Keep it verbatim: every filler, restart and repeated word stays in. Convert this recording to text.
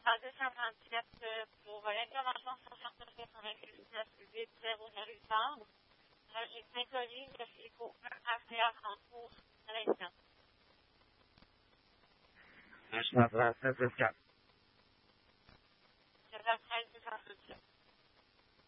à deux cent trente-sept pour l'intervention soixante-neuf quatre-vingt-dix-neuf huit zéro neuf décembre. J'ai synchronie de Fico un A C A en cours à l'instant. Je m'adresse à quatre.